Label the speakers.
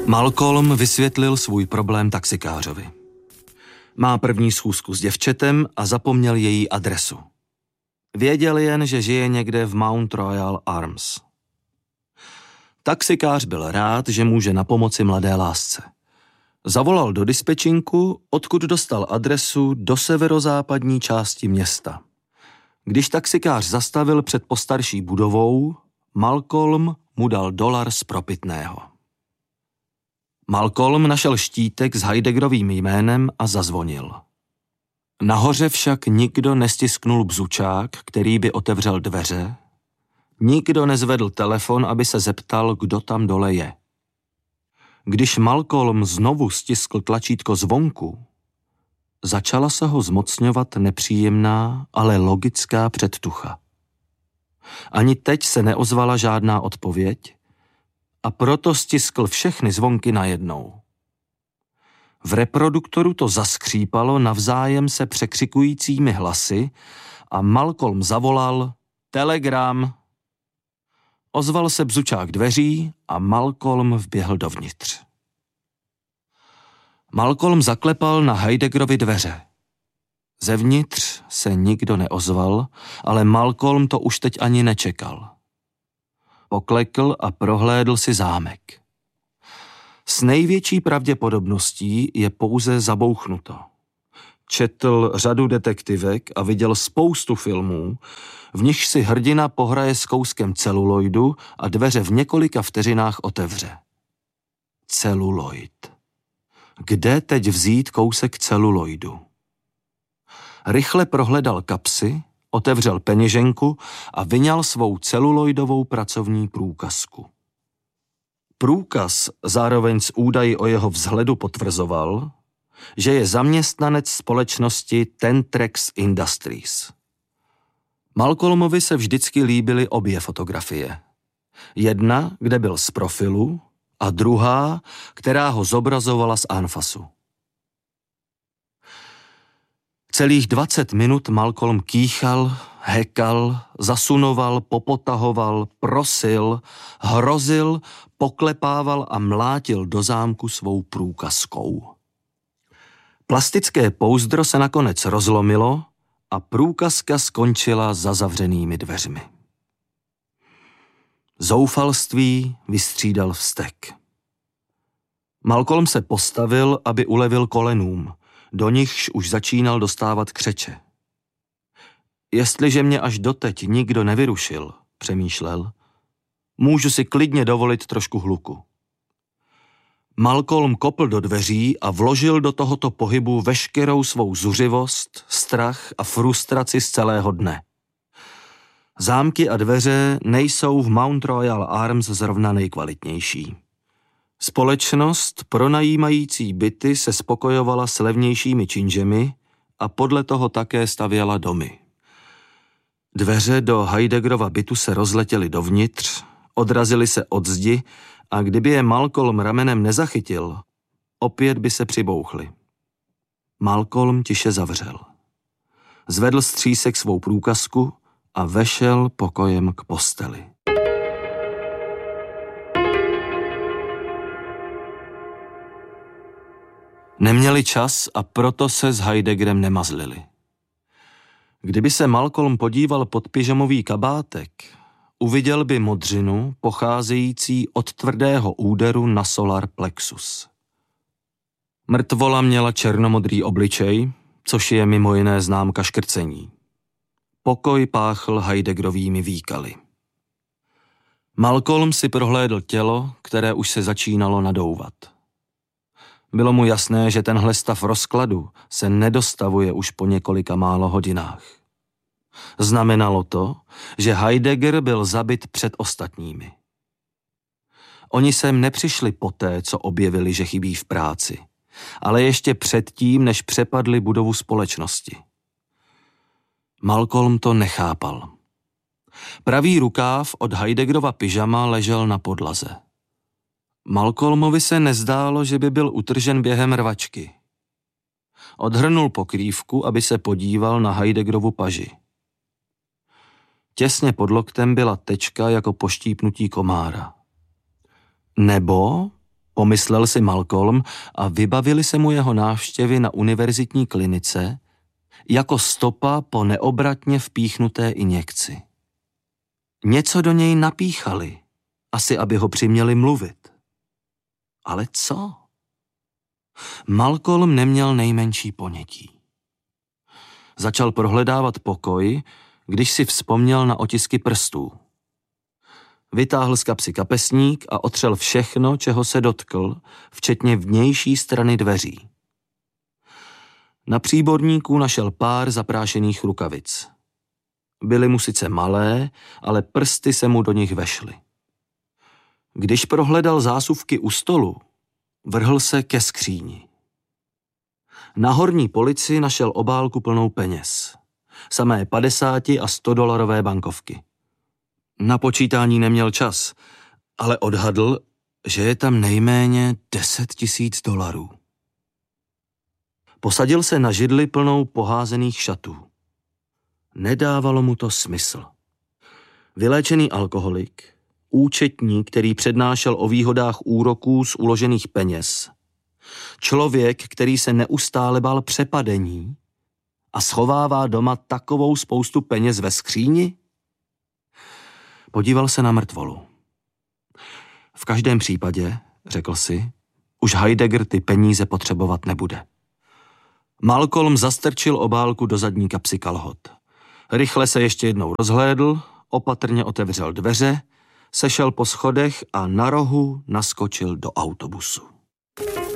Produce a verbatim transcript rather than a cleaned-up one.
Speaker 1: Malcolm vysvětlil svůj problém taxikářovi. Má první schůzku s děvčetem a zapomněl její adresu. Věděl jen, že žije někde v Mount Royal Arms. Taxikář byl rád, že může napomoci mladé lásce. Zavolal do dispečinku, odkud dostal adresu do severozápadní části města. Když taxikář zastavil před postarší budovou, Malcolm mu dal dolar z propitného. Malcolm našel štítek s Heideggerovým jménem a zazvonil. Nahoře však nikdo nestisknul bzučák, který by otevřel dveře. Nikdo nezvedl telefon, aby se zeptal, kdo tam dole je. Když Malcolm znovu stiskl tlačítko zvonku, začala se ho zmocňovat nepříjemná, ale logická předtucha. Ani teď se neozvala žádná odpověď a proto stiskl všechny zvonky najednou. V reproduktoru to zaskřípalo navzájem se překřikujícími hlasy a Malcolm zavolal telegram. Ozval se bzučák dveří a Malcolm vběhl dovnitř. Malcolm zaklepal na Heideggerovy dveře. Zevnitř se nikdo neozval, ale Malcolm to už teď ani nečekal. Poklekl a prohlédl si zámek. S největší pravděpodobností je pouze zabouchnuto. Četl řadu detektivek a viděl spoustu filmů, v nichž si hrdina pohraje s kouskem celuloidu a dveře v několika vteřinách otevře. Celuloid. Kde teď vzít kousek celuloidu? Rychle prohledal kapsy, otevřel peněženku a vyňal svou celuloidovou pracovní průkazku. Průkaz zároveň s údaji o jeho vzhledu potvrzoval, že je zaměstnanec společnosti Tentrex Industries. Malcolmovi se vždycky líbily obě fotografie. Jedna, kde byl z profilu, a druhá, která ho zobrazovala z anfasu. Celých dvacet minut Malcolm kýchal, hekal, zasunoval, popotahoval, prosil, hrozil, poklepával a mlátil do zámku svou průkazkou. Plastické pouzdro se nakonec rozlomilo a průkazka skončila za zavřenými dveřmi. Zoufalství vystřídal vztek. Malcolm se postavil, aby ulevil kolenům, do nichž už začínal dostávat křeče. Jestliže mě až doteď nikdo nevyrušil, přemýšlel, můžu si klidně dovolit trošku hluku. Malcolm kopl do dveří a vložil do tohoto pohybu veškerou svou zuřivost, strach a frustraci z celého dne. Zámky a dveře nejsou v Mount Royal Arms zrovna nejkvalitnější. Společnost pronajímající byty se spokojovala s levnějšími činžemi a podle toho také stavěla domy. Dveře do Heideggerova bytu se rozletěly dovnitř, odrazily se od zdi a kdyby je Malcolm ramenem nezachytil, opět by se přibouchly. Malcolm tiše zavřel. Zvedl z třísek svou průkazku a vešel pokojem k posteli. Neměli čas a proto se s Heideggerem nemazlili. Kdyby se Malcolm podíval pod pyžamový kabátek, uviděl by modřinu pocházející od tvrdého úderu na solar plexus. Mrtvola měla černomodrý obličej, což je mimo jiné známka škrcení. Pokoj páchl Heideggerovými výkaly. Malcolm si prohlédl tělo, které už se začínalo nadouvat. Bylo mu jasné, že tenhle stav rozkladu se nedostavuje už po několika málo hodinách. Znamenalo to, že Heidegger byl zabit před ostatními. Oni sem nepřišli poté, co objevili, že chybí v práci, ale ještě předtím, než přepadli budovu společnosti. Malcolm to nechápal. Pravý rukáv od Heideggerova pyžama ležel na podlaze. Malcolmovi se nezdálo, že by byl utržen během rvačky. Odhrnul pokrývku, aby se podíval na Heideggerovu paži. Těsně pod loktem byla tečka jako po štípnutí komára. Nebo Pomyslel si Malcolm a vybavili se mu jeho návštěvy na univerzitní klinice jako stopa po neobratně vpíchnuté injekci. Něco do něj napíchali, asi aby ho přiměli mluvit. Ale co? Malcolm neměl nejmenší ponětí. Začal prohledávat pokoj, když si vzpomněl na otisky prstů. Vytáhl z kapsy kapesník a otřel všechno, čeho se dotkl, včetně vnější strany dveří. Na příborníku našel pár zaprášených rukavic. Byly mu sice malé, ale prsty se mu do nich vešly. Když prohledal zásuvky u stolu, vrhl se ke skříni. Na horní polici našel obálku plnou peněz. Samé padesáti a sto dolarové bankovky. Na počítání neměl čas, ale odhadl, že je tam nejméně deset tisíc dolarů. Posadil se na židli plnou poházených šatů. Nedávalo mu to smysl. Vyléčený alkoholik, účetní, který přednášel o výhodách úroků z uložených peněz, člověk, který se neustále bál přepadení a schovává doma takovou spoustu peněz ve skříni? Podíval se na mrtvolu. V každém případě, řekl si, už Heidegger ty peníze potřebovat nebude. Malcolm zastrčil obálku do zadní kapsy kalhot. Rychle se ještě jednou rozhlédl, opatrně otevřel dveře, sešel po schodech a na rohu naskočil do autobusu.